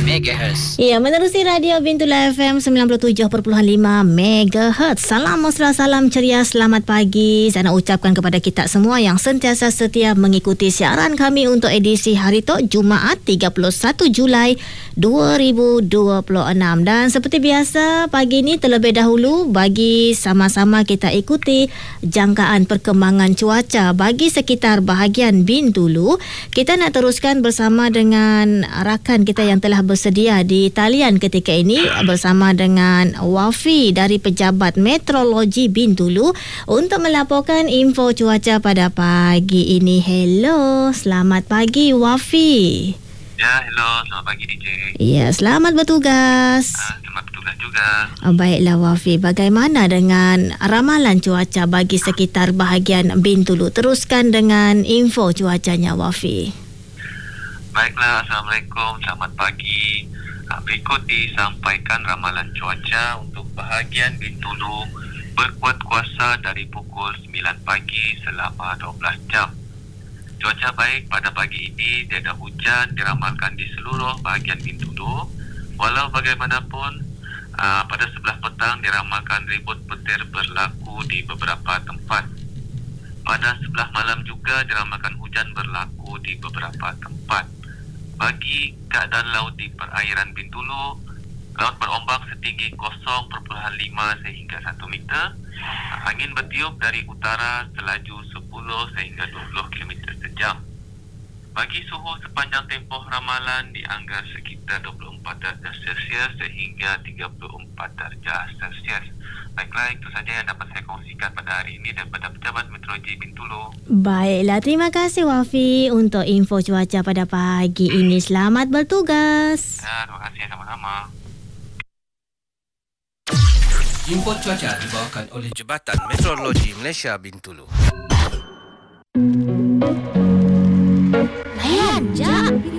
MHz. Ya, menerusi Radio Bintulu FM 97.5 MHz. Salam mesra, salam ceria, selamat pagi. Saya nak ucapkan kepada kita semua yang sentiasa setia mengikuti siaran kami untuk edisi hari tu Jumaat 31 Julai 2026. Dan seperti biasa, pagi ini terlebih dahulu bagi sama-sama kita ikuti jangkaan perkembangan cuaca bagi sekitar bahagian Bintulu. Kita nak teruskan bersama dengan rakan kita yang telah bersedia di talian ketika ini bersama dengan Wafi dari Pejabat Meteorologi Bintulu untuk melaporkan info cuaca pada pagi ini. Hello, selamat pagi Wafi. Ya, hello, selamat pagi DJ. Ya, selamat bertugas. Selamat bertugas juga. Baiklah Wafi, bagaimana dengan ramalan cuaca bagi sekitar bahagian Bintulu? Teruskan dengan info cuacanya Wafi. Baiklah, Assalamualaikum, selamat pagi. Berikut disampaikan ramalan cuaca untuk bahagian Bintulu berkuat kuasa dari pukul 9 pagi selama 12 jam. Cuaca baik pada pagi ini, tiada hujan diramalkan di seluruh bahagian Bintulu. Walau bagaimanapun, pada 11 petang diramalkan ribut petir berlaku di beberapa tempat. Pada 11 malam juga diramalkan hujan berlaku di beberapa tempat. Bagi keadaan laut di perairan Bintulu, laut berombak setinggi 0.5 sehingga 1 meter. Angin bertiup dari utara selaju 10 sehingga 20 km sejam. Bagi suhu sepanjang tempoh ramalan dianggar sekitar 24 darjah Celsius sehingga 34 darjah Celsius. Baiklah, itu saja yang dapat saya kongsikan pada hari ini daripada Pejabat Meteorologi Bintulu. Baiklah, terima kasih Wafi untuk info cuaca pada pagi ini. Selamat bertugas. Ya, terima kasih, sama-sama. Info cuaca dibawakan oleh Jabatan Meteorologi Malaysia Bintulu. Layan, Jap.